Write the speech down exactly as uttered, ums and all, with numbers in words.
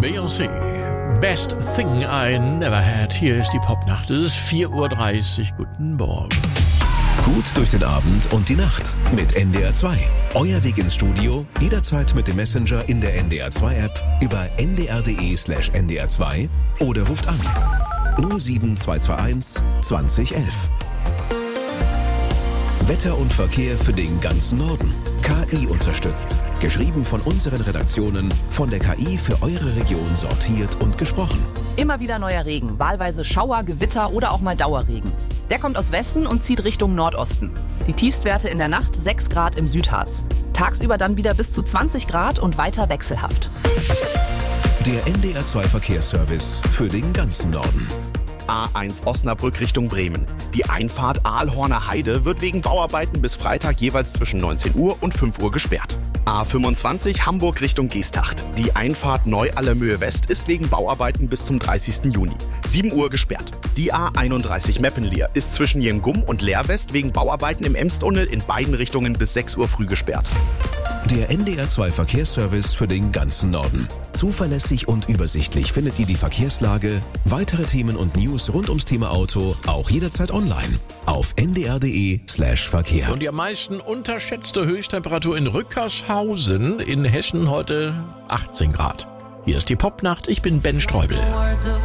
Beyoncé, Best Thing I Never Had. Hier ist die Popnacht. Es ist vier Uhr dreißig. Guten Morgen. Gut durch den Abend und die Nacht mit N D R zwei. Euer Weg ins Studio, jederzeit mit dem Messenger in der N D R zwei App über n d r punkt d e slash n d r zwei oder ruft an null sieben zwei zwei eins zwanzig elf. Wetter und Verkehr für den ganzen Norden. K I unterstützt. Geschrieben von unseren Redaktionen, von der K I für eure Region sortiert und gesprochen. Immer wieder neuer Regen, wahlweise Schauer, Gewitter oder auch mal Dauerregen. Der kommt aus Westen und zieht Richtung Nordosten. Die Tiefstwerte in der Nacht sechs Grad im Südharz. Tagsüber dann wieder bis zu zwanzig Grad und weiter wechselhaft. Der N D R zwei Verkehrsservice für den ganzen Norden. A eins Osnabrück Richtung Bremen. Die Einfahrt Aalhorner Heide wird wegen Bauarbeiten bis Freitag jeweils zwischen neunzehn Uhr und fünf Uhr gesperrt. A fünfundzwanzig Hamburg Richtung Geesthacht. Die Einfahrt Neu-Allermöhe West ist wegen Bauarbeiten bis zum dreißigsten Juni. sieben Uhr gesperrt. Die A einunddreißig Meppenlier ist zwischen Jengum und Leerwest wegen Bauarbeiten im Emstunnel in beiden Richtungen bis sechs Uhr früh gesperrt. Der N D R zwei Verkehrsservice für den ganzen Norden. Zuverlässig und übersichtlich findet ihr die Verkehrslage, weitere Themen und News rund ums Thema Auto auch jederzeit online auf n d r punkt d e slash verkehr. Und die am meisten unterschätzte Höchsttemperatur in Rückershausen in Hessen heute achtzehn Grad. Hier ist die Popnacht, ich bin Ben Streubel.